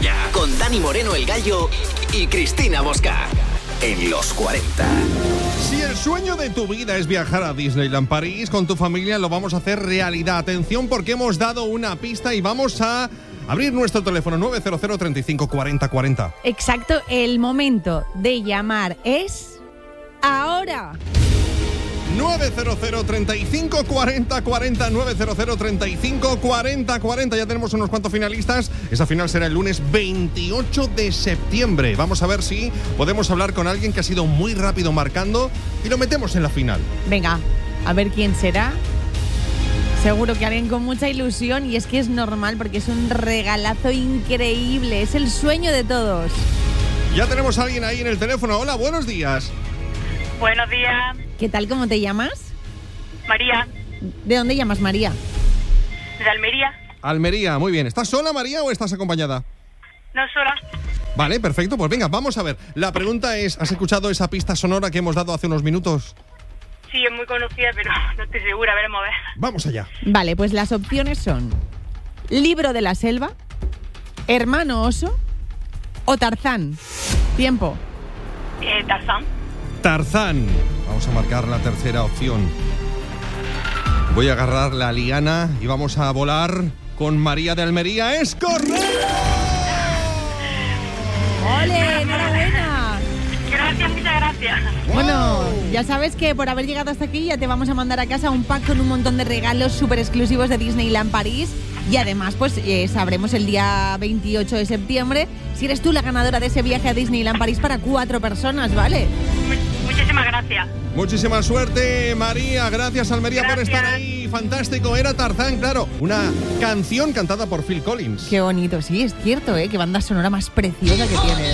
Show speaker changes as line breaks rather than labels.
Ya. Con Dani Moreno el Gallo y Cristina Mosca. En los 40.
Si el sueño de tu vida es viajar a Disneyland París con tu familia, lo vamos a hacer realidad. Atención, porque hemos dado una pista y vamos a abrir nuestro teléfono 900 35 40 40.
Exacto, el momento de llamar es ahora.
900 35 40 40, 900 35 40 40. Ya tenemos unos cuantos finalistas. Esa final será el lunes 28 de septiembre. Vamos a ver si podemos hablar con alguien que ha sido muy rápido marcando y lo metemos en la final.
Venga, a ver quién será. Seguro que alguien con mucha ilusión, y es que es normal porque es un regalazo increíble. Es el sueño de todos.
Ya tenemos a alguien ahí en el teléfono. Hola, buenos días.
Buenos días.
¿Qué tal? ¿Cómo te llamas?
María,
¿De dónde llamas, María?
de Almería.
Almería, muy bien. ¿Estás sola, María, o estás acompañada?
No sola.
Vale, perfecto. Pues venga, vamos a ver. La pregunta es, ¿has escuchado esa pista sonora que hemos dado hace unos minutos?
Sí, es muy conocida, pero no estoy segura. Veremos a ver.
Vamos allá.
Vale, pues las opciones son Libro de la Selva, Hermano Oso o Tarzán. Tiempo.
Tarzán.
Tarzán. Vamos a marcar la tercera opción. Voy a agarrar la liana y vamos a volar con María de Almería. ¡Es correcto!
¡Ole! ¡Enhorabuena!
Gracias, muchas gracias.
Bueno, ya sabes que por haber llegado hasta aquí ya te vamos a mandar a casa un pack con un montón de regalos súper exclusivos de Disneyland París. Y además, pues sabremos el día 28 de septiembre si eres tú la ganadora de ese viaje a Disneyland París para 4 personas, ¿vale?
Muchísimas gracias.
Muchísima suerte, María. Gracias, Almería, por
Gracias.
estar ahí. Fantástico. Era Tarzán, claro. Una canción cantada por Phil Collins.
Qué bonito, sí, es cierto, ¿eh? Qué banda sonora más preciosa que tiene.